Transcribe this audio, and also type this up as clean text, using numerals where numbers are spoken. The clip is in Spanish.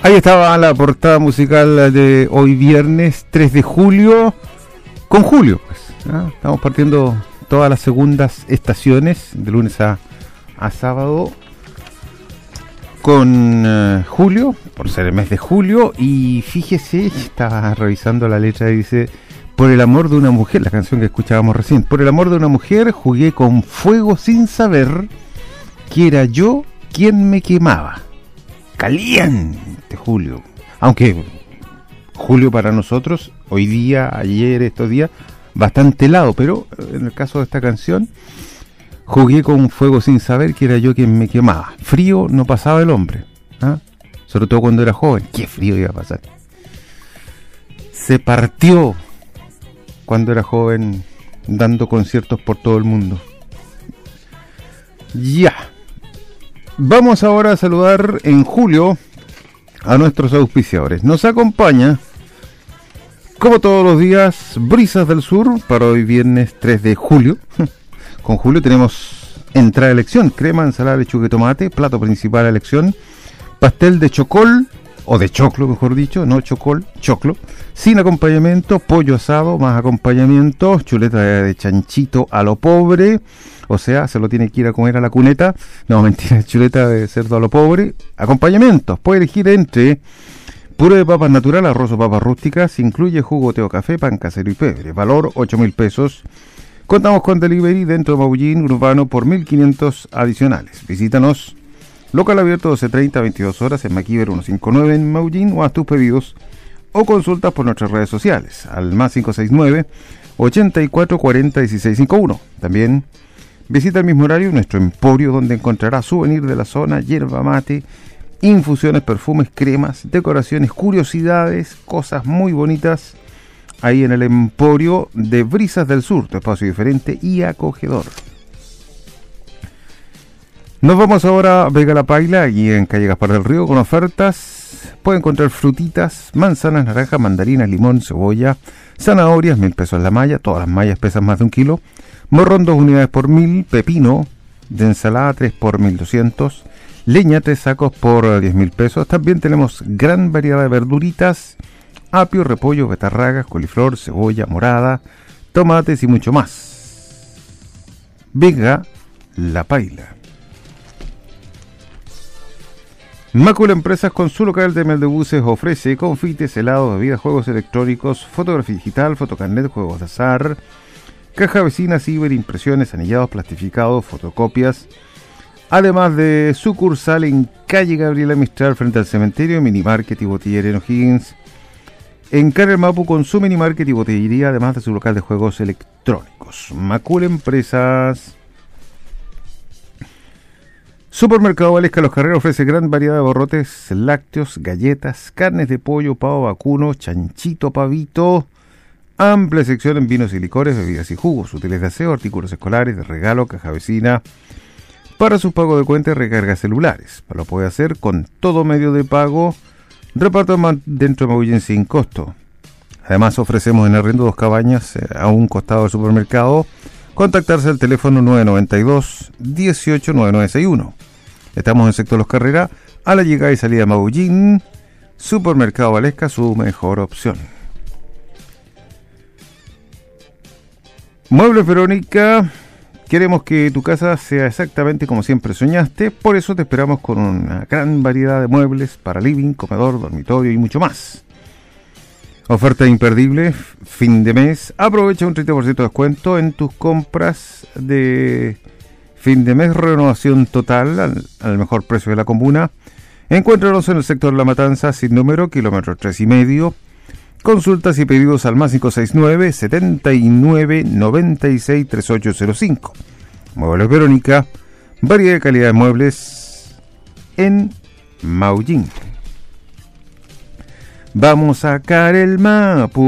Ahí estaba la portada musical de hoy viernes 3 de julio, con Julio, pues, ¿no? Estamos partiendo todas las segundas estaciones, de lunes a sábado, con Julio, por ser el mes de julio, y fíjese, estaba revisando la letra y dice: por el amor de una mujer, la canción que escuchábamos recién, por el amor de una mujer jugué con fuego sin saber que era yo quien me quemaba. Caliente, Julio. Aunque julio para nosotros, hoy día, ayer, estos días, bastante helado, pero en el caso de esta canción, jugué con fuego sin saber que era yo quien me quemaba. Frío no pasaba el hombre, ¿ah? Sobre todo cuando era joven. ¿Qué frío iba a pasar? Se partió cuando era joven dando conciertos por todo el mundo. Ya. Vamos ahora a saludar en julio a nuestros auspiciadores. Nos acompaña, como todos los días, Brisas del Sur para hoy viernes 3 de julio. Con Julio tenemos entrada a elección: crema, ensalada, lechuga y tomate, plato principal a elección, pastel de chocol, o de choclo mejor dicho, no chocol, choclo, sin acompañamiento, pollo asado más acompañamiento, chuleta de chanchito a lo pobre, o sea, se lo tiene que ir a comer a la cuneta. No, mentira, chuleta de cerdo a lo pobre. Acompañamientos, puede elegir entre puré de papas natural, arroz o papas rústicas, incluye jugo, té o café, pan casero y pebre. Valor 8.000 pesos. Contamos con delivery dentro de Maullín Urbano por 1.500 adicionales. Visítanos, local abierto 12:30 a 22 horas en Maquiver 159 en Maullín, o haz tus pedidos o consultas por nuestras redes sociales al más 569 84 40 1651. También visita el mismo horario nuestro emporio, donde encontrarás souvenir de la zona, yerba mate, infusiones, perfumes, cremas, decoraciones, curiosidades, cosas muy bonitas ahí en el emporio de Brisas del Sur, tu espacio diferente y acogedor. Nos vamos ahora a Vega La Paila, aquí en calle Gaspar del Río, con ofertas. Puede encontrar frutitas, manzanas, naranjas, mandarinas, limón, cebolla, zanahorias, 1.000 pesos la malla, todas las mallas pesan más de 1 kilo. Morrón 2 unidades por 1.000, pepino de ensalada 3 por 1.200, leña 3 sacos por 10.000 pesos. También tenemos gran variedad de verduritas: apio, repollo, betarragas, coliflor, cebolla morada, tomates y mucho más. Vega La Paila. Macul Empresas, con su local de meldebuses, ofrece confites, helados, bebidas, juegos electrónicos, fotografía digital, fotocarnet, juegos de azar, caja vecina, ciber, impresiones, anillados, plastificados, fotocopias. Además de sucursal en calle Gabriela Mistral frente al cementerio, minimarket y botillería en O'Higgins. En Carrer Mapu con su minimarket y botillería, además de su local de juegos electrónicos. Macul Empresas. Supermercado Valesca Los Carreros ofrece gran variedad de borrotes, lácteos, galletas, carnes de pollo, pavo vacuno, chanchito, pavito. Amplia sección en vinos y licores, bebidas y jugos, útiles de aseo, artículos escolares, de regalo, caja vecina. Para sus pagos de cuenta y recargas celulares. Lo puede hacer con todo medio de pago. Reparto dentro de Maullín sin costo. Además ofrecemos en arriendo 2 cabañas a un costado del supermercado. Contactarse al teléfono 992 18 9961. Estamos en el sector Los Carreras, a la llegada y salida de Maullín. Supermercado Valesca, su mejor opción. Muebles Verónica. Queremos que tu casa sea exactamente como siempre soñaste, por eso te esperamos con una gran variedad de muebles para living, comedor, dormitorio y mucho más. Oferta imperdible, fin de mes. Aprovecha un 30% de descuento en tus compras de fin de mes, renovación total al mejor precio de la comuna. Encuéntranos en el sector La Matanza, sin número, kilómetro 3,5. Consultas y pedidos al más 569 79 96 3805. Muebles Verónica, variedad de calidad de muebles en Maullín. Vamos a sacar el Mapu.